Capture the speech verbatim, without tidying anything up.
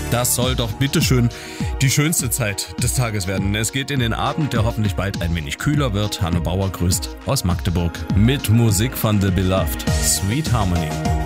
Das soll doch bitteschön die schönste Zeit des Tages werden. Es geht in den Abend, der hoffentlich bald ein wenig kühler wird. Hanno Bauer grüßt aus Magdeburg mit Musik von The Beloved. Sweet Harmony.